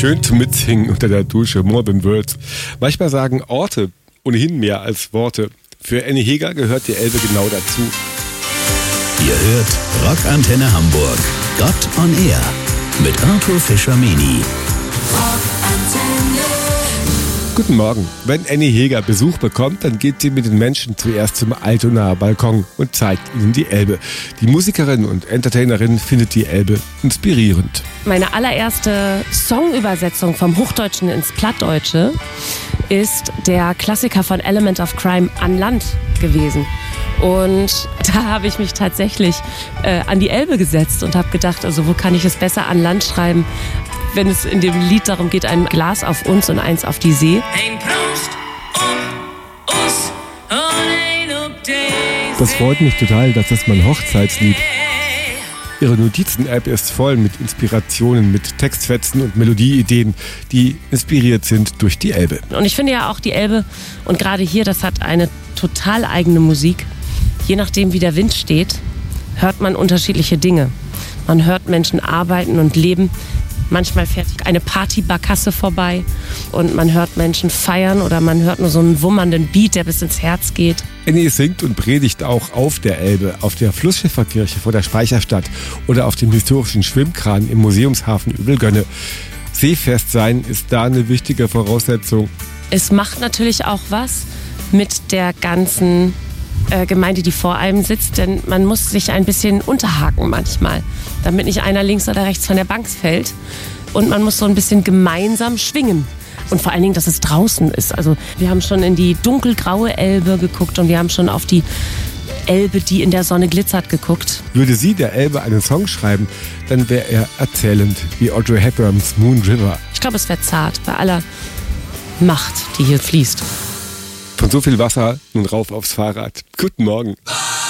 Schön zum Mitsingen unter der Dusche, more than words. Manchmal sagen Orte ohnehin mehr als Worte. Für Annie Heger gehört die Elbe genau dazu. Ihr hört Rockantenne Hamburg, Gott on Air mit Arthur Fischer-Meni. Guten Morgen. Wenn Annie Heger Besuch bekommt, dann geht sie mit den Menschen zuerst zum Altonaer Balkon und zeigt ihnen die Elbe. Die Musikerin und Entertainerin findet die Elbe inspirierend. Meine allererste Songübersetzung vom Hochdeutschen ins Plattdeutsche ist der Klassiker von Element of Crime An Land gewesen. Und da habe ich mich tatsächlich an die Elbe gesetzt und habe gedacht, also wo kann ich es besser an Land schreiben, wenn es in dem Lied darum geht, ein Glas auf uns und eins auf die See. Das freut mich total, das ist mein Hochzeitslied. Ihre Notizen-App ist voll mit Inspirationen, mit Textfetzen und Melodieideen, die inspiriert sind durch die Elbe. Und ich finde ja auch die Elbe, und gerade hier, das hat eine total eigene Musik. Je nachdem, wie der Wind steht, hört man unterschiedliche Dinge. Man hört Menschen arbeiten und leben. Manchmal fährt eine Partybarkasse vorbei und man hört Menschen feiern oder man hört nur so einen wummernden Beat, der bis ins Herz geht. Annie singt und predigt auch auf der Elbe, auf der Flussschifferkirche vor der Speicherstadt oder auf dem historischen Schwimmkran im Museumshafen Übelgönne. Seefest sein ist da eine wichtige Voraussetzung. Es macht natürlich auch was mit der ganzen Gemeinde, die vor einem sitzt, denn man muss sich ein bisschen unterhaken manchmal, damit nicht einer links oder rechts von der Bank fällt, und man muss so ein bisschen gemeinsam schwingen. Und vor allen Dingen, dass es draußen ist. Also wir haben schon in die dunkelgraue Elbe geguckt und wir haben schon auf die Elbe, die in der Sonne glitzert, geguckt. Würde sie der Elbe einen Song schreiben, dann wäre er erzählend, wie Audrey Hepburns Moon River. Ich glaube, es wäre zart, bei aller Macht, die hier fließt. Von so viel Wasser nun rauf aufs Fahrrad. Guten Morgen.